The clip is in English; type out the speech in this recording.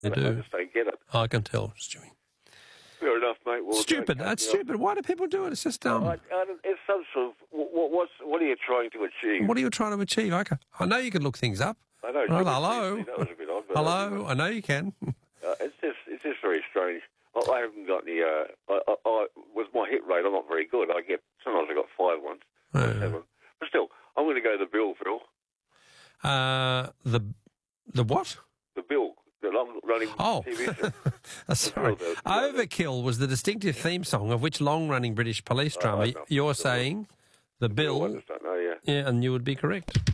They I do. just don't get it. I can tell, Stewie. Fair enough, mate. Well, Stupid. don't That's cut me off. stupid. Why do people do it? It's just dumb. It's some sort of what are you trying to achieve? What are you trying to achieve? I know you can look things up. I know. Right, hello. That was a bit odd. But Hello. I know you can. It's just very strange. I haven't got any. With my hit rate, I'm not very good. Sometimes I got 5 once, 7. But still, I'm going to go the Bill, Phil. The what? The Bill, the long-running TV show. Sorry. Overkill was the distinctive theme song of which long-running British police drama? You're saying the Bill? I just don't know. Yeah. Yeah, and you would be correct.